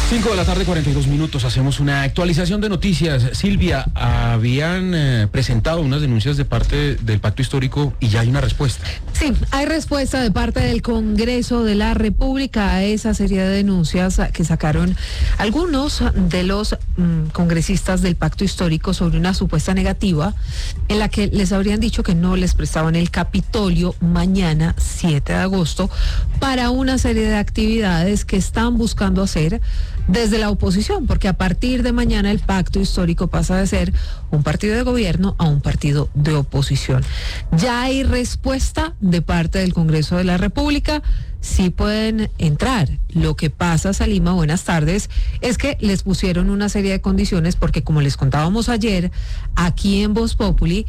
5 de la tarde, 42 minutos. Hacemos una actualización de noticias. Silvia, habían presentado unas denuncias de parte del Pacto Histórico y ya hay una respuesta. Sí, hay respuesta de parte del Congreso de la República a esa serie de denuncias que sacaron algunos de los congresistas del Pacto Histórico sobre una supuesta negativa en la que les habrían dicho que no les prestaban el Capitolio mañana 7 de agosto para una serie de actividades que están buscando hacer desde la oposición, porque a partir de mañana el Pacto Histórico pasa de ser un partido de gobierno a un partido de oposición. Ya hay respuesta de parte del Congreso de la República, sí pueden entrar. Lo que pasa, Salima, buenas tardes, es que les pusieron una serie de condiciones porque, como les contábamos ayer, aquí en Voz Populi,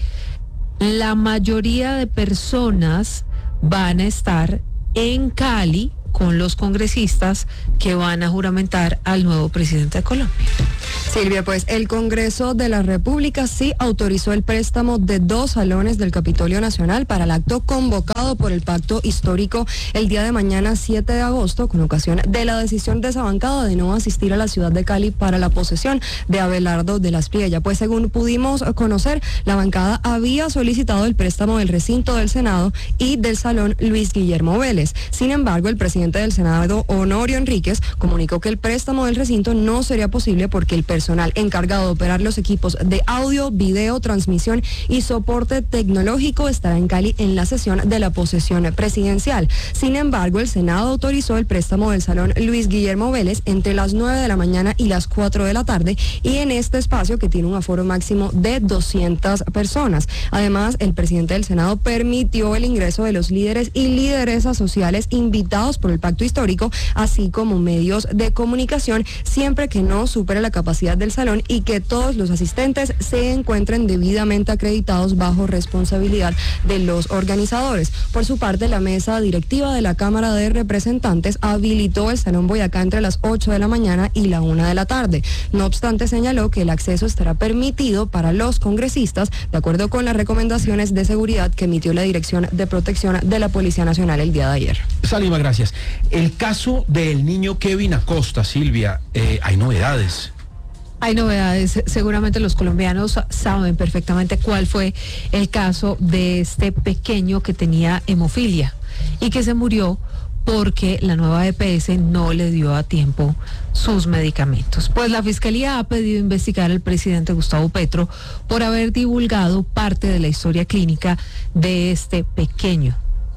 la mayoría de personas van a estar en Cali con los congresistas que van a juramentar al nuevo presidente de Colombia. Silvia, pues el Congreso de la República sí autorizó el préstamo de 2 salones del Capitolio Nacional para el acto convocado por el Pacto Histórico el día de mañana 7 de agosto, con ocasión de la decisión de esa bancada de no asistir a la ciudad de Cali para la posesión de Abelardo de la Espriella. Pues según pudimos conocer, la bancada había solicitado el préstamo del recinto del Senado y del Salón Luis Guillermo Vélez. Sin embargo, el presidente del Senado, Honorio Enríquez, comunicó que el préstamo del recinto no sería posible porque el personal encargado de operar los equipos de audio, video, transmisión y soporte tecnológico estará en Cali en la sesión de la posesión presidencial. Sin embargo, el Senado autorizó el préstamo del Salón Luis Guillermo Vélez entre las 9 de la mañana y las 4 de la tarde y en este espacio que tiene un aforo máximo de 200 personas. Además, el presidente del Senado permitió el ingreso de los líderes y lideresas sociales invitados por el Pacto Histórico, así como medios de comunicación, siempre que no supere la capacidad del salón y que todos los asistentes se encuentren debidamente acreditados bajo responsabilidad de los organizadores. Por su parte, la mesa directiva de la Cámara de Representantes habilitó el Salón Boyacá entre las 8 de la mañana y la 1 de la tarde. No obstante, señaló que el acceso estará permitido para los congresistas, de acuerdo con las recomendaciones de seguridad que emitió la Dirección de Protección de la Policía Nacional el día de ayer. Salima, gracias. El caso del niño Kevin Acosta, Silvia, hay novedades. Hay novedades, seguramente los colombianos saben perfectamente cuál fue el caso de este pequeño que tenía hemofilia y que se murió porque la nueva EPS no le dio a tiempo sus medicamentos. Pues la Fiscalía ha pedido investigar al presidente Gustavo Petro por haber divulgado parte de la historia clínica de este pequeño.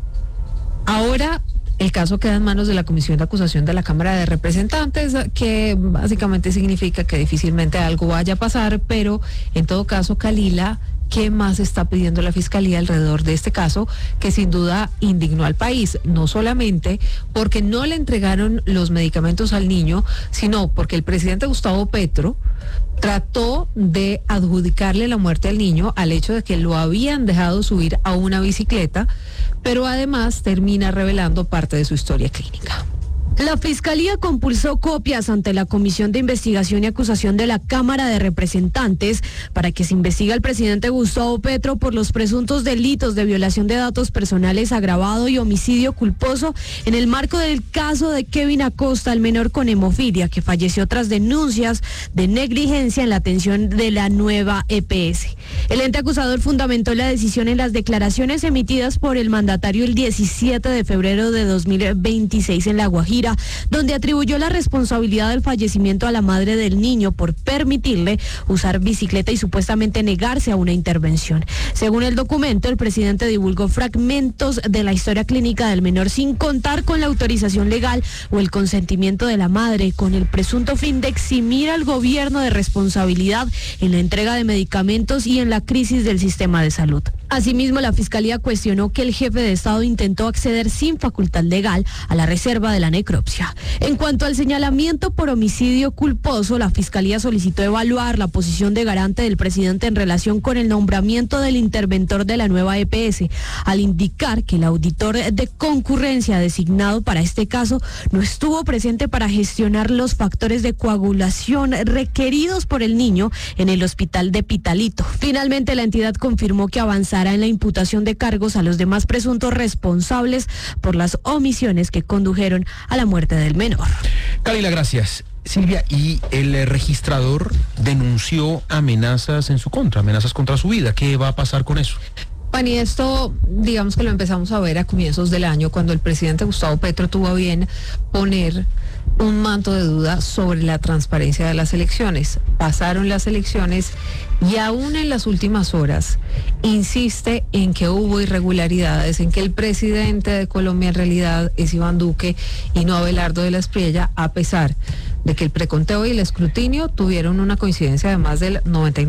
Ahora el caso queda en manos de la Comisión de Acusación de la Cámara de Representantes, que básicamente significa que difícilmente algo vaya a pasar, pero en todo caso, Kalila, ¿qué más está pidiendo la Fiscalía alrededor de este caso que sin duda indignó al país? No solamente porque no le entregaron los medicamentos al niño, sino porque el presidente Gustavo Petro trató de adjudicarle la muerte al niño al hecho de que lo habían dejado subir a una bicicleta, pero además termina revelando parte de su historia clínica. La Fiscalía compulsó copias ante la Comisión de Investigación y Acusación de la Cámara de Representantes para que se investigue al presidente Gustavo Petro por los presuntos delitos de violación de datos personales agravado y homicidio culposo en el marco del caso de Kevin Acosta, el menor con hemofilia, que falleció tras denuncias de negligencia en la atención de la nueva EPS. El ente acusador fundamentó la decisión en las declaraciones emitidas por el mandatario el 17 de febrero de 2026 en La Guajira, donde atribuyó la responsabilidad del fallecimiento a la madre del niño por permitirle usar bicicleta y supuestamente negarse a una intervención. Según el documento, el presidente divulgó fragmentos de la historia clínica del menor sin contar con la autorización legal o el consentimiento de la madre, con el presunto fin de eximir al gobierno de responsabilidad en la entrega de medicamentos y en la crisis del sistema de salud. Asimismo, la Fiscalía cuestionó que el jefe de Estado intentó acceder sin facultad legal a la reserva de la necropsia. En cuanto al señalamiento por homicidio culposo, la Fiscalía solicitó evaluar la posición de garante del presidente en relación con el nombramiento del interventor de la nueva EPS, al indicar que el auditor de concurrencia designado para este caso no estuvo presente para gestionar los factores de coagulación requeridos por el niño en el hospital de Pitalito. Finalmente, la entidad confirmó que avanzará en la imputación de cargos a los demás presuntos responsables por las omisiones que condujeron a la muerte del menor. Kalila, gracias. Silvia, y el registrador denunció amenazas en su contra, amenazas contra su vida. ¿Qué va a pasar con eso? Bueno, y esto, digamos que lo empezamos a ver a comienzos del año, cuando el presidente Gustavo Petro tuvo a bien poner un manto de duda sobre la transparencia de las elecciones. Pasaron las elecciones y aún en las últimas horas insiste en que hubo irregularidades, en que el presidente de Colombia en realidad es Iván Duque y no Abelardo de la Espriella, a pesar de que el preconteo y el escrutinio tuvieron una coincidencia de más del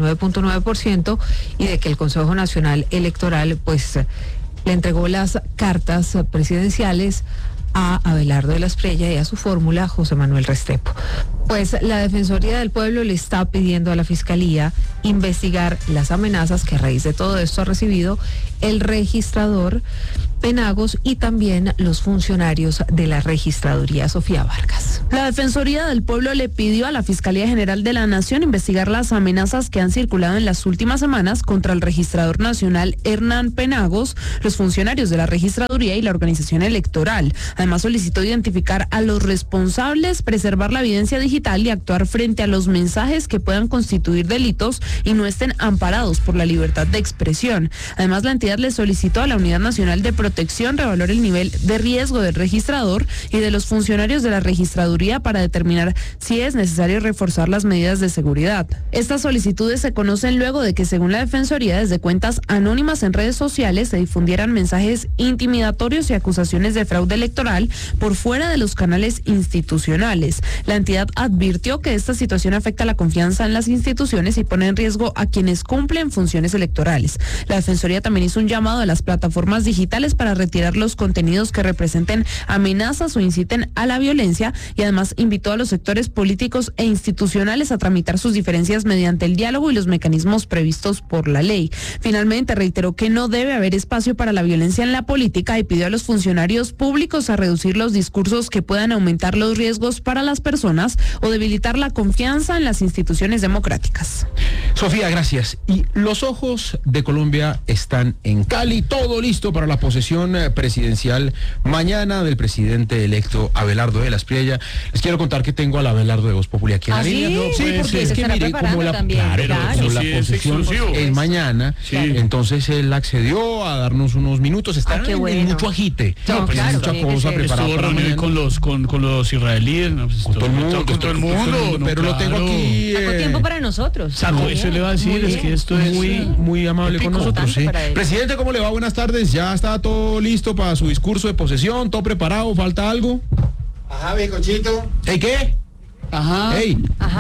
99.9% y de que el Consejo Nacional Electoral pues le entregó las cartas presidenciales a Abelardo de la Espriella y a su fórmula José Manuel Restrepo. Pues la Defensoría del Pueblo le está pidiendo a la Fiscalía investigar las amenazas que a raíz de todo esto ha recibido el registrador Penagos y también los funcionarios de la registraduría Sofía Vargas. La Defensoría del Pueblo le pidió a la Fiscalía General de la Nación investigar las amenazas que han circulado en las últimas semanas contra el registrador nacional Hernán Penagos, los funcionarios de la registraduría y la organización electoral. Además solicitó identificar a los responsables, preservar la evidencia digital y actuar frente a los mensajes que puedan constituir delitos y no estén amparados por la libertad de expresión. Además, la entidad le solicitó a la Unidad Nacional de Protección revalor el nivel de riesgo del registrador y de los funcionarios de la registraduría para determinar si es necesario reforzar las medidas de seguridad. Estas solicitudes se conocen luego de que, según la Defensoría, desde cuentas anónimas en redes sociales se difundieran mensajes intimidatorios y acusaciones de fraude electoral por fuera de los canales institucionales. La entidad advirtió que esta situación afecta la confianza en las instituciones y pone en riesgo a quienes cumplen funciones electorales. La Defensoría también hizo un llamado a las plataformas digitales para retirar los contenidos que representen amenazas o inciten a la violencia y además invitó a los sectores políticos e institucionales a tramitar sus diferencias mediante el diálogo y los mecanismos previstos por la ley. Finalmente reiteró que no debe haber espacio para la violencia en la política y pidió a los funcionarios públicos a reducir los discursos que puedan aumentar los riesgos para las personas o debilitar la confianza en las instituciones democráticas. Sofía, gracias. Y los ojos de Colombia están en Cali, todo listo para la posesión presidencial mañana del presidente electo Abelardo de la Espriella. Les quiero contar que tengo al Abelardo de Voz Populi aquí en la línea. ¿Ah, sí? Sí, porque es que mire como la, como la posesión es mañana, entonces él accedió a darnos unos minutos. Está en mucho agite, mucha cosa preparada para reunir con los israelíes, con todo el mundo, pero lo tengo aquí. Sacó tiempo para nosotros. Sacó, eso le va a decir, es que esto es muy amable con nosotros. Sí. Presidente, ¿cómo le va? Buenas tardes. ¿Ya está todo listo para su discurso de posesión? ¿Todo preparado? ¿Falta algo? Ajá, bizcochito. ¿Ey, qué? Ajá. Ey.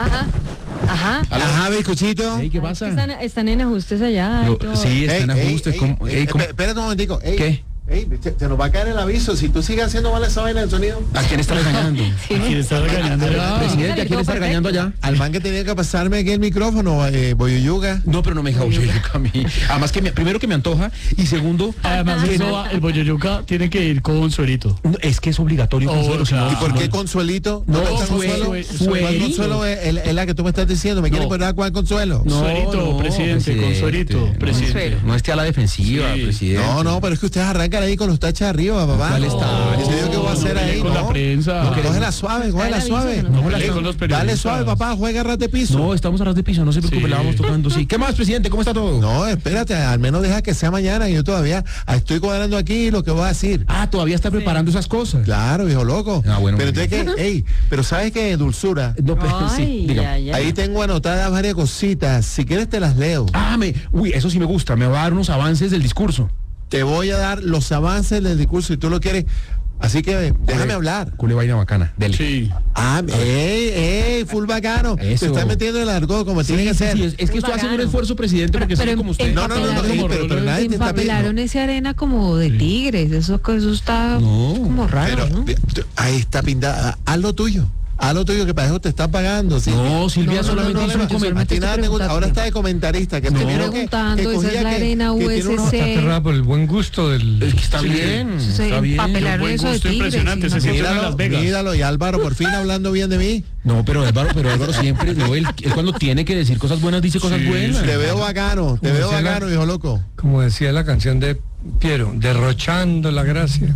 Ajá, bizcochito. Ey, ¿qué pasa? Están en ajustes allá. Sí, están en ajustes. Espérate un momentico. ¿Qué? Se nos va a caer el aviso. Si tú sigues haciendo mal esa vaina del sonido. ¿A quién está regañando? ¿A quién está regañando? Presidente, ¿a quién está regañando allá? Al man que tenía que pasarme aquí el micrófono, Boyoyuga. No, pero no me deja Boyoyuca a mí. Además, primero que me antoja y segundo... Además, el Boyoyuca tiene que ir con Suerito. No, es que es obligatorio Consuelo. ¿Y por qué Consuelito? No, Consuelo es la que tú me estás diciendo. ¿Me quieres poner cuál Consuelo? Suerito, presidente, con Suerito, presidente. No esté a la defensiva, presidente. No, pero es que ustedes arrancan ahí con los taches arriba, papá. ¿Cuál está? ¿Qué voy a hacer ahí? Con la prensa. Cógela suave. Dale suave, papá, juega a ras de piso. No, estamos a ras de piso, no se preocupe, la vamos tocando, sí. ¿Qué más, presidente? ¿Cómo está todo? No, espérate, al menos deja que sea mañana. Yo todavía estoy cuadrando aquí lo que voy a decir. Ah, todavía está preparando esas cosas. Claro, viejo loco. Ah, bueno. Pero entonces pero ¿sabes qué, dulzura? No, sí, dígame. Ahí tengo anotadas varias cositas. Si quieres te las leo. Eso sí me gusta. Me va a dar unos avances del discurso. Te voy a dar los avances del discurso si tú lo quieres. Así que déjame hablar. Cule vaina bacana. Dele. Sí. Full bacano. Eso. Te estás metiendo en el argot como tiene que ser. Sí, es que estoy haciendo un esfuerzo, presidente, porque soy como usted. No, pero nadie te está pidiendo. Empapelaron esa arena como de tigres. Eso está como raro, ¿no? Ahí está pintada. Haz lo tuyo, que para eso te está pagando. ¿Sí? No, Silvia solamente hizo un comentario. Ahora está de comentarista. Que primero que esa es la arena USC. Está cerrada por el buen gusto del... Es que está bien. Está bien. Empapelaron eso de tigres. Impresionante, se siente en Las Vegas. Míralo, y Álvaro por fin hablando bien de mí. No, pero Álvaro siempre, él cuando tiene que decir cosas buenas, dice cosas buenas. Te veo bacano, hijo loco. Como decía la canción de Piero, derrochando la gracia.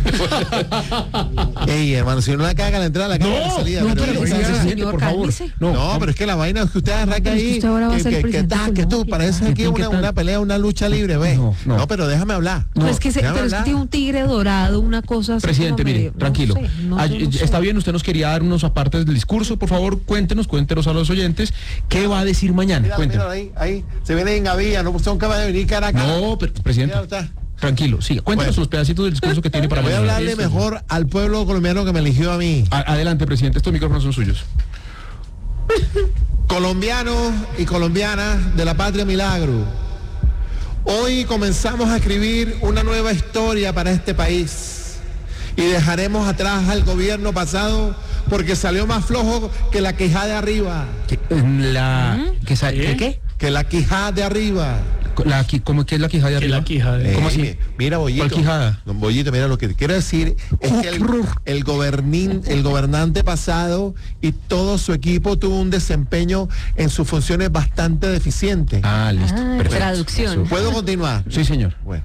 Ey, hermano, si no la caga la entrada, la caga la salida. no, pero pero ya. presidente, señor, por favor. cálmese. No, pero es que la vaina es que usted arranca Pero es que ahí, usted ahora va a ser presidente de que tú, Colombia. parece aquí ¿Qué tal? una pelea, una lucha libre, ¿ves? No. Pero déjame hablar. Pues que déjame pero es que hablar. tiene un tigre dorado, una cosa así. Presidente, como mire, medio- no tranquilo. sé, no sé, no sé. Está bien, usted nos quería dar unos apartes del discurso. Por favor, cuéntenos a los oyentes qué va a decir mañana. Míralo, Cuéntenos. míralo ahí, se viene en Gavilla, no son capaces de venir cara a cara. No, presidente, Míralo, está. tranquilo, siga. Cuéntenos Bueno. los pedacitos del discurso que tiene para Voy a mañana. hablarle mejor al pueblo colombiano que me eligió a mí. Adelante, presidente, estos micrófonos son suyos. Colombianos y colombianas de la Patria Milagro, hoy comenzamos a escribir una nueva historia para este país y dejaremos atrás al gobierno pasado porque salió más flojo que la quijada de arriba. ¿Qué? Que la quijada de arriba. ¿Cómo que es la quijada de Que arriba? la quijada de- ¿Cómo así? Mira, Bollito. ¿Cuál quijada? Don Bollito, mira, lo que te quiero decir es que el gobernante pasado y todo su equipo tuvo un desempeño en sus funciones bastante deficiente. Ah, listo. Perfecto. traducción. Eso. ¿Puedo continuar? Sí, señor. Bueno.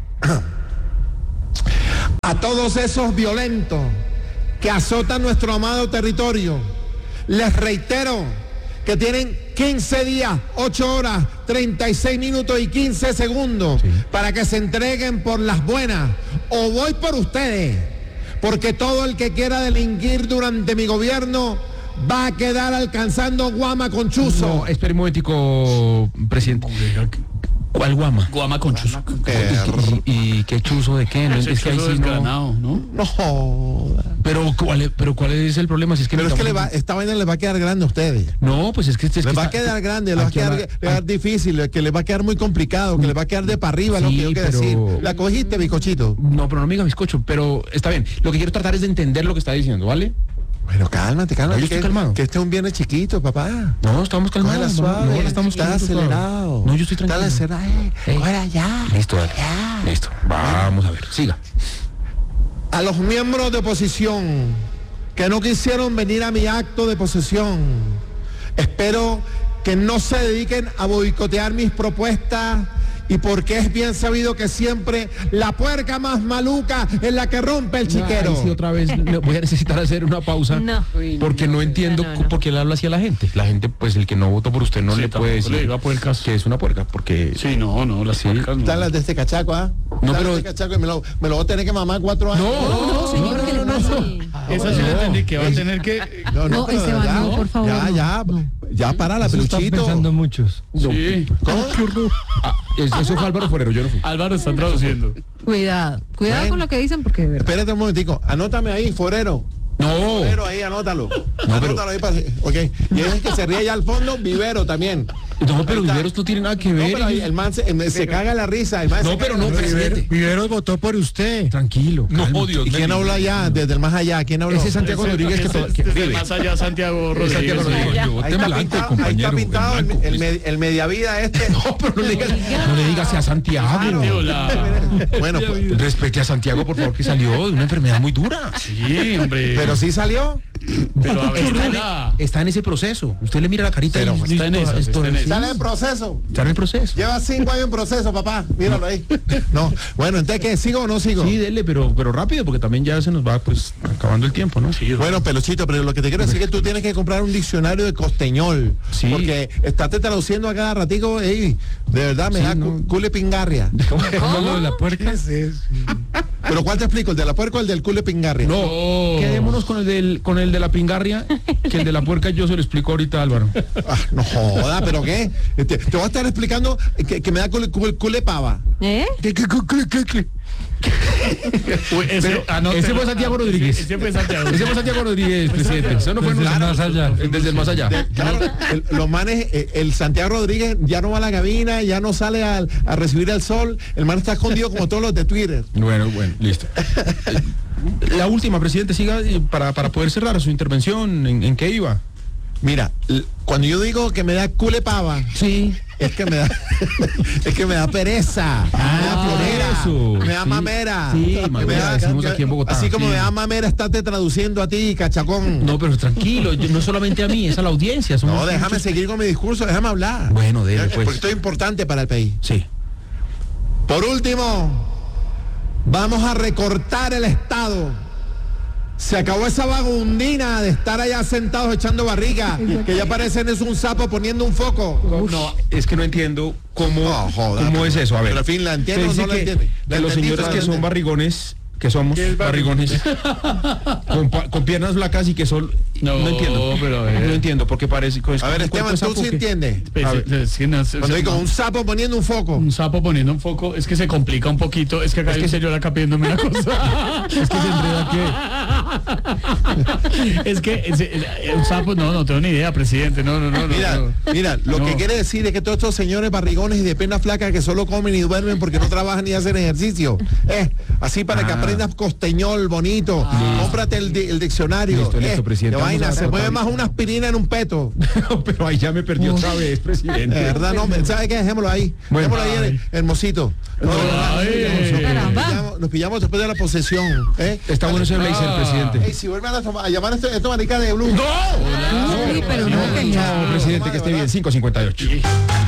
A todos esos violentos que azotan nuestro amado territorio, les reitero que tienen 15 días, 8 horas, 36 minutos y 15 segundos para que se entreguen por las buenas, o voy por ustedes, porque todo el que quiera delinquir durante mi gobierno va a quedar alcanzando guama con chuzo. No, espere un momentico, presidente. ¿Cuál guama? Guama con chuzo. ¿Y qué chuzo de qué? No, Ese es que ahí chuzo sí no. desgranado, ¿no? No joda. Pero ¿cuál es el problema? Si es que Pero es que necesitamos- esta vaina les va a quedar grande a ustedes. No, pues es que Les va a quedar grande, les va a aquí quedar, le va a quedar difícil, que les va a quedar muy complicado, que les va a quedar de para arriba, lo Sí, que yo quiero pero- decir. La cogiste, bizcochito. No, pero no me diga bizcocho, pero está bien. Lo que quiero tratar es de entender lo que está diciendo, ¿vale? Bueno, cálmate. No, yo estoy calmado. Que este es un viernes chiquito, papá. No, estamos calmados. Cógela suave, No, estamos estás calmados, acelerado. No, yo estoy tranquilo. Estás acelerado. Cógela ya. Listo, dale. Ya. Listo. Vamos a ver. Siga. A los miembros de oposición que no quisieron venir a mi acto de posesión, espero que no se dediquen a boicotear mis propuestas, y porque es bien sabido que siempre la puerca más maluca es la que rompe el chiquero. Ay, sí, otra vez voy a necesitar hacer una pausa. No. Porque no entiendo no. por qué le habla así a la gente. La gente, pues el que no votó por usted no Sí, le puede tampoco le decir diga puercas. que es una puerca. Porque Sí, no, las Sí. puercas no. Están las de este cachaco, ¿ah? No, Están pero- las de este cachaco y me lo voy a tener que mamar 4 años. No, señor, ¿qué le pasa? Esa sí la entendí, que va a tener que... No, pero Esteban, ya, no, por favor, Ya, no. ya para la Eso están peluchito. pensando muchos. Sí. ¿Cómo? Eso fue Álvaro Forero, yo no fui. Álvaro está traduciendo. Cuidado Bueno. con lo que dicen porque de verdad. Espérate un momentico, anótame ahí, Forero. No. Vivero ahí, anótalo. pero- Anótalo ahí para. Ok. Y es el que se ríe allá al fondo, Vivero también. No, pero Ahí está. Viveros no tiene nada que No, ver. pero ahí el man se caga la risa. El man No, se pero caga no, la risa. presidente. Viveros votó por usted. Tranquilo. No, cálmate. Dios ¿Y quién mío. habló allá, desde el más allá? ¿Quién habló? Ese es Santiago Rodríguez que Ese- que desde vive. más allá Santiago Rodríguez. Santiago Rodríguez. Sí. Yo Ahí está temblante, pintado, compañero. ahí está pintado en blanco. el mediavida este. No, pero no le digas a Santiago. Santiago, Bueno, pues, Respete a Santiago, por favor, que salió de una enfermedad muy dura. Sí, hombre. pero sí salió. Pero a ver, Está en ese proceso. Usted le mira la carita Pero y está en esa, está en esa. Sale en proceso. Está en el proceso. Lleva 5 años en proceso, papá. Míralo ahí. No. Bueno, entonces, ¿qué? ¿Sigo o no sigo? Sí, dele, pero rápido, porque también ya se nos va pues acabando el tiempo, ¿no? Sí. Bueno, Peluchito, pero lo que te quiero decir es que tú tienes que comprar un diccionario de costeñol. Sí. Porque estás traduciendo a cada ratico, ey, de verdad me Sí, da no. cule pingarria. ¿Cómo lo de la puerca? Pero ¿cuál te explico? ¿El de la puerca o el del cule pingarria? No, Oh. quedémonos con el de la pingarria, que el de la puerca yo se lo explico ahorita, Álvaro. Ah, no joda, ¿pero qué? Te voy a estar explicando que me da cule pava. ¿Eh? Uy, ese, ese fue Santiago Rodríguez. Ese fue Santiago. Ese fue Santiago Rodríguez, presidente. Eso no fue Desde el más allá. Desde el más allá. Claro, los manes, el Santiago Rodríguez ya no va a la cabina, ya no sale a recibir el sol, el man está escondido como todos los de Twitter. Bueno, listo. La última, presidente, siga para poder cerrar su intervención. ¿En qué iba? Mira, cuando yo digo que me da cule pava, Sí. es que me da es que me da pereza, me da florera, eso, me da sí. mamera. Sí, Que mamera, decimos aquí en Bogotá. Así como Sí. me da mamera, estate traduciendo a ti, cachacón. No, pero tranquilo, no solamente a mí, es a la audiencia. somos No, déjame muchos. seguir con mi discurso, déjame hablar. Bueno, dele, pues. Porque esto es importante para el país. Sí. Por último, Vamos a recortar el Estado. Se acabó esa vagundina de estar allá sentados echando barriga, que ya parecen es un sapo poniendo un foco. No, es que no entiendo cómo, No, joda, cómo es eso. A ver, pero al fin, ¿la entiende usted o no dice la entiende? que ¿La los entendí, señores pero que la son entiende? barrigones, que somos barrigones, con piernas flacas y que son... No, entiendo, pero a ver. no entiendo, porque parece... A ver, Esteban, ¿tú sí entiendes? Pues, A ver, es que no, Cuando digo un sapo poniendo un foco. un sapo poniendo un foco, es que se complica un poquito, es que acá hay un señor acá pidiéndome una cosa. es que se enreda que... Es que un sapo, no tengo ni idea, presidente, no. Mira, lo No. que quiere decir es que todos estos señores barrigones y de piernas flacas que solo comen y duermen porque no trabajan ni hacen ejercicio. Así para que aprendas costeñol bonito. Cómprate el diccionario. Listo, presidente. De Vamos vaina, a se cortar. mueve más una aspirina en un peto. Pero ahí ya me perdió otra vez, presidente. De verdad, no, ¿sabe qué? Dejémoslo ahí. Bueno. Dejémoslo ahí, hermosito. Nos pillamos después de la posesión. Está bueno ese blazer, presidente. Ey, si vuelven a llamar a esto marica de Blue. Sí, pero no, Chao, presidente, que esté bien. 5:58.